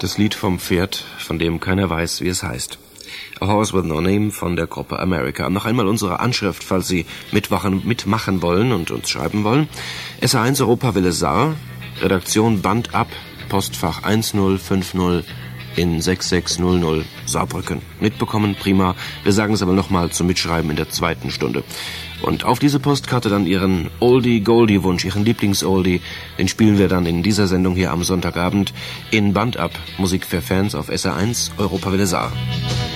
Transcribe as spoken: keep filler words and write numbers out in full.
Das Lied vom Pferd, von dem keiner weiß, wie es heißt. A Horse with No Name von der Gruppe America. Noch einmal unsere Anschrift, falls Sie mitmachen, mitmachen wollen und uns schreiben wollen. S A eins Europawelle Saar, Redaktion Band ab, Postfach eins null fünf null in sechs sechs null null Saarbrücken. Mitbekommen, prima. Wir sagen es aber nochmal zum Mitschreiben in der zweiten Stunde. Und auf diese Postkarte dann Ihren Oldie-Goldie-Wunsch, Ihren Lieblings-Oldie, den spielen wir dann in dieser Sendung hier am Sonntagabend in Band ab. Musik für Fans auf S A eins Europawelle Saar.